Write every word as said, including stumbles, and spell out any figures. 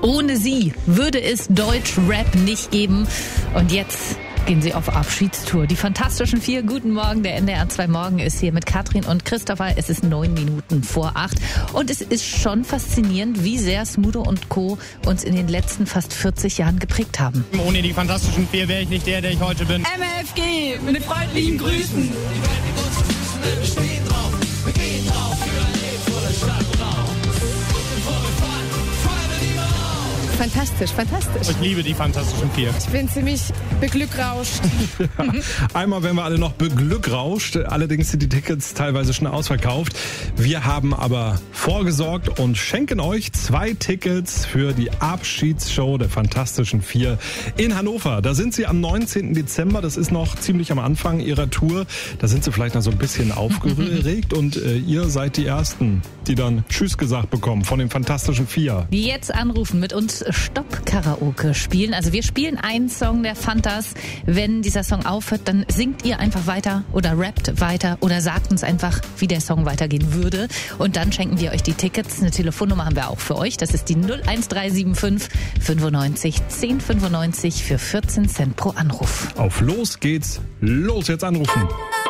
Ohne sie würde es Deutschrap nicht geben. Und jetzt gehen sie auf Abschiedstour. Die Fantastischen Vier, guten Morgen. Der N D R zwei Morgen ist hier mit Katrin und Christopher. Es ist neun Minuten vor acht. Und es ist schon faszinierend, wie sehr Smudo und Co. uns in den letzten fast vierzig Jahren geprägt haben. Ohne die Fantastischen Vier wäre ich nicht der, der ich heute bin. M F G, mit freundlichen Grüßen. Fantastisch, fantastisch. Ich liebe die Fantastischen Vier. Ich bin ziemlich beglückrauscht. Ja, einmal werden wir alle noch beglückrauscht. Allerdings sind die Tickets teilweise schon ausverkauft. Wir haben aber vorgesorgt und schenken euch zwei Tickets für die Abschiedsshow der Fantastischen Vier in Hannover. Da sind sie am neunzehnten Dezember. Das ist noch ziemlich am Anfang ihrer Tour. Da sind sie vielleicht noch so ein bisschen aufgeregt. Und äh, ihr seid die Ersten, die dann Tschüss gesagt bekommen von den Fantastischen Vier. Die jetzt anrufen, mit uns Stopp-Karaoke spielen. Also wir spielen einen Song der Fantas. Wenn dieser Song aufhört, dann singt ihr einfach weiter oder rappt weiter oder sagt uns einfach, wie der Song weitergehen würde. Und dann schenken wir euch die Tickets. Eine Telefonnummer haben wir auch für euch. Das ist die null eins drei sieben fünf fünfundneunzig zehn fünfundneunzig für vierzehn Cent pro Anruf. Auf los geht's. Los, jetzt anrufen.